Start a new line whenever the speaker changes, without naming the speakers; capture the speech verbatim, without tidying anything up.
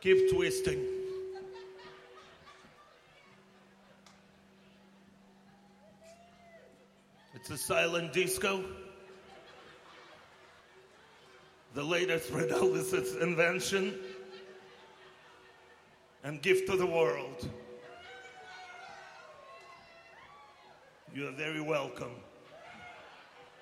Keep twisting. It's a silent disco. The latest Red Elvis's invention and gift to the world. You are very welcome.